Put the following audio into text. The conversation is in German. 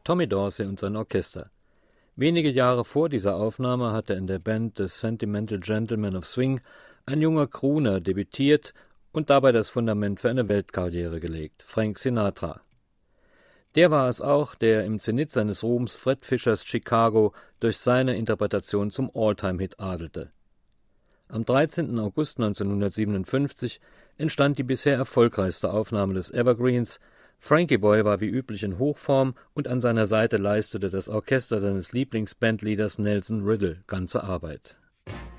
Tommy Dorsey und sein Orchester. Wenige Jahre vor dieser Aufnahme hatte in der Band The Sentimental Gentlemen of Swing ein junger Crooner debütiert und dabei das Fundament für eine Weltkarriere gelegt, Frank Sinatra. Der war es auch, der im Zenit seines Ruhms Fred Fischers Chicago durch seine Interpretation zum All-Time-Hit adelte. Am 13. August 1957 entstand die bisher erfolgreichste Aufnahme des Evergreens. Frankie Boy war wie üblich in Hochform und an seiner Seite leistete das Orchester seines Lieblingsbandleaders Nelson Riddle ganze Arbeit.